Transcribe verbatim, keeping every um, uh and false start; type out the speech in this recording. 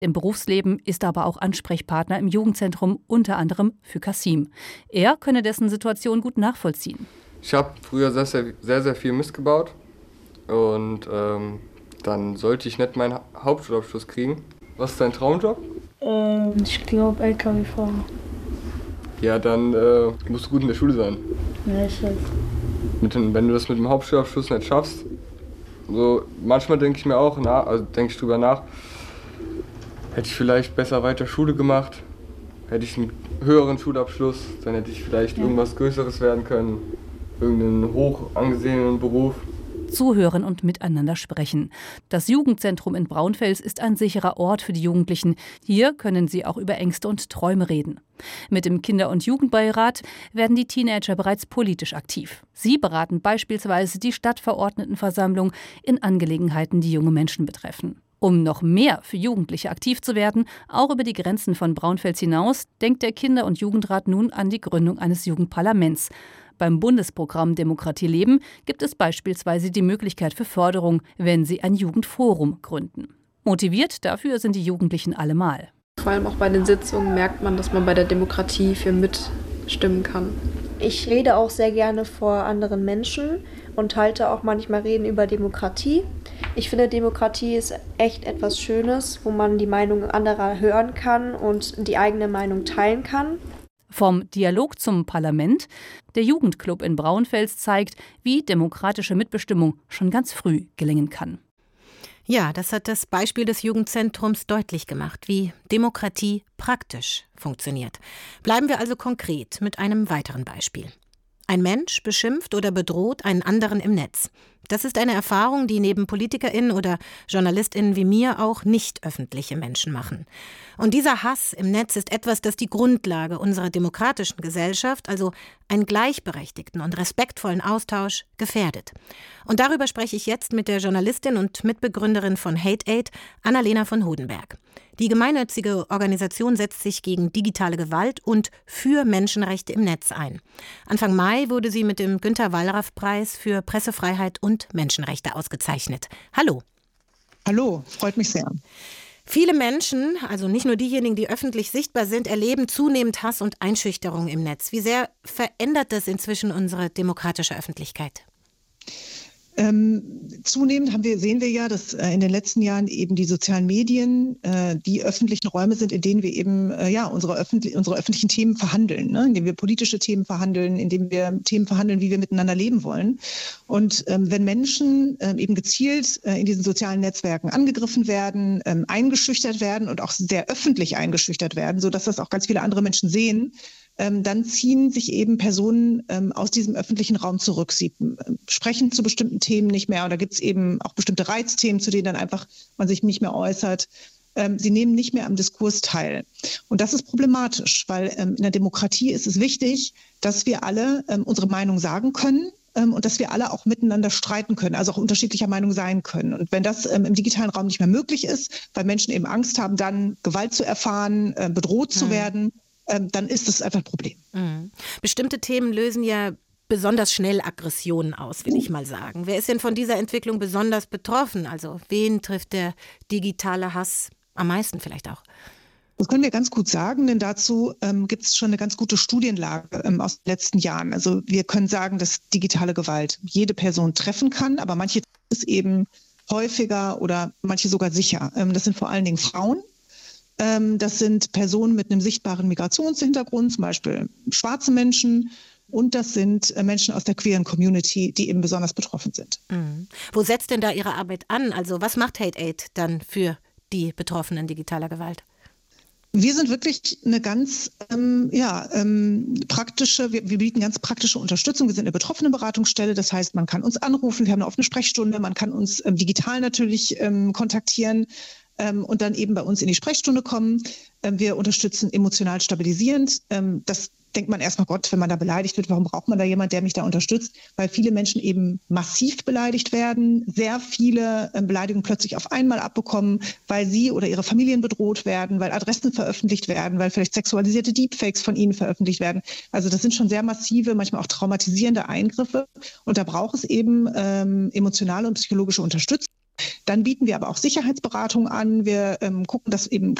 Im Berufsleben ist er aber auch Ansprechpartner im Jugendzentrum, unter anderem für Kasim. Er könne dessen Situation gut nachvollziehen. Ich habe früher sehr, sehr, sehr, sehr viel Mist gebaut und ähm, dann sollte ich nicht meinen Hauptschulabschluss kriegen. Was ist dein Traumjob? Ähm, ich glaube L K W-Fahrer. Ja, dann äh, musst du gut in der Schule sein. Ja, ich weiß. Mit dem, wenn du das mit dem Hauptschulabschluss nicht schaffst, so manchmal denke ich mir auch, na, also denke ich drüber nach, hätte ich vielleicht besser weiter Schule gemacht, hätte ich einen höheren Schulabschluss, dann hätte ich vielleicht ja. irgendwas Größeres werden können, irgendeinen hoch angesehenen Beruf. Zuhören und miteinander sprechen. Das Jugendzentrum in Braunfels ist ein sicherer Ort für die Jugendlichen. Hier können sie auch über Ängste und Träume reden. Mit dem Kinder- und Jugendbeirat werden die Teenager bereits politisch aktiv. Sie beraten beispielsweise die Stadtverordnetenversammlung in Angelegenheiten, die junge Menschen betreffen. Um noch mehr für Jugendliche aktiv zu werden, auch über die Grenzen von Braunfels hinaus, denkt der Kinder- und Jugendrat nun an die Gründung eines Jugendparlaments. Beim Bundesprogramm Demokratie leben gibt es beispielsweise die Möglichkeit für Förderung, wenn sie ein Jugendforum gründen. Motiviert dafür sind die Jugendlichen allemal. Vor allem auch bei den Sitzungen merkt man, dass man bei der Demokratie für mitstimmen kann. Ich rede auch sehr gerne vor anderen Menschen und halte auch manchmal Reden über Demokratie. Ich finde, Demokratie ist echt etwas Schönes, wo man die Meinung anderer hören kann und die eigene Meinung teilen kann. Vom Dialog zum Parlament. Der Jugendclub in Braunfels zeigt, wie demokratische Mitbestimmung schon ganz früh gelingen kann. Ja, das hat das Beispiel des Jugendzentrums deutlich gemacht, wie Demokratie praktisch funktioniert. Bleiben wir also konkret mit einem weiteren Beispiel. Ein Mensch beschimpft oder bedroht einen anderen im Netz. Das ist eine Erfahrung, die neben PolitikerInnen oder JournalistInnen wie mir auch nicht öffentliche Menschen machen. Und dieser Hass im Netz ist etwas, das die Grundlage unserer demokratischen Gesellschaft, also einen gleichberechtigten und respektvollen Austausch, gefährdet. Und darüber spreche ich jetzt mit der Journalistin und Mitbegründerin von Hate Aid, Annalena von Hodenberg. Die gemeinnützige Organisation setzt sich gegen digitale Gewalt und für Menschenrechte im Netz ein. Anfang Mai wurde sie mit dem Günter-Wallraff-Preis für Pressefreiheit und Menschenrechte ausgezeichnet. Hallo. Hallo, freut mich sehr. Viele Menschen, also nicht nur diejenigen, die öffentlich sichtbar sind, erleben zunehmend Hass und Einschüchterung im Netz. Wie sehr verändert das inzwischen unsere demokratische Öffentlichkeit? Ähm, zunehmend haben wir, sehen wir ja, dass äh, in den letzten Jahren eben die sozialen Medien äh, die öffentlichen Räume sind, in denen wir eben äh, ja, unsere, öffentlich, unsere öffentlichen Themen verhandeln, ne? Indem wir politische Themen verhandeln, indem wir Themen verhandeln, wie wir miteinander leben wollen. Und ähm, wenn Menschen ähm, eben gezielt äh, in diesen sozialen Netzwerken angegriffen werden, ähm, eingeschüchtert werden und auch sehr öffentlich eingeschüchtert werden, sodass das auch ganz viele andere Menschen sehen, Ähm, dann ziehen sich eben Personen ähm, aus diesem öffentlichen Raum zurück. Sie äh, sprechen zu bestimmten Themen nicht mehr oder gibt es eben auch bestimmte Reizthemen, zu denen dann einfach man sich nicht mehr äußert. Ähm, sie nehmen nicht mehr am Diskurs teil. Und das ist problematisch, weil ähm, in der Demokratie ist es wichtig, dass wir alle ähm, unsere Meinung sagen können ähm, und dass wir alle auch miteinander streiten können, also auch unterschiedlicher Meinung sein können. Und wenn das ähm, im digitalen Raum nicht mehr möglich ist, weil Menschen eben Angst haben, dann Gewalt zu erfahren, äh, bedroht mhm. zu werden, dann ist das einfach ein Problem. Mhm. Bestimmte Themen lösen ja besonders schnell Aggressionen aus, will ich mal sagen. Wer ist denn von dieser Entwicklung besonders betroffen? Also wen trifft der digitale Hass am meisten vielleicht auch? Das können wir ganz gut sagen, denn dazu ähm, gibt es schon eine ganz gute Studienlage ähm, aus den letzten Jahren. Also wir können sagen, dass digitale Gewalt jede Person treffen kann, aber manche ist eben häufiger oder manche sogar sicher. Ähm, das sind vor allen Dingen Frauen. Das sind Personen mit einem sichtbaren Migrationshintergrund, zum Beispiel schwarze Menschen. Und das sind Menschen aus der queeren Community, die eben besonders betroffen sind. Mhm. Wo setzt denn da Ihre Arbeit an? Also was macht Hate Aid dann für die Betroffenen digitaler Gewalt? Wir sind wirklich eine ganz ähm, ja, ähm, praktische, wir, wir bieten ganz praktische Unterstützung. Wir sind eine Betroffenenberatungsstelle, das heißt, man kann uns anrufen, wir haben eine offene Sprechstunde, man kann uns ähm, digital natürlich ähm, kontaktieren. Und dann eben bei uns in die Sprechstunde kommen. Wir unterstützen emotional stabilisierend. Das denkt man erstmal, Gott, wenn man da beleidigt wird, warum braucht man da jemand, der mich da unterstützt? Weil viele Menschen eben massiv beleidigt werden, sehr viele Beleidigungen plötzlich auf einmal abbekommen, weil sie oder ihre Familien bedroht werden, weil Adressen veröffentlicht werden, weil vielleicht sexualisierte Deepfakes von ihnen veröffentlicht werden. Also das sind schon sehr massive, manchmal auch traumatisierende Eingriffe. Und da braucht es eben ähm, emotionale und psychologische Unterstützung. Dann bieten wir aber auch Sicherheitsberatung an. Wir ähm, gucken, dass eben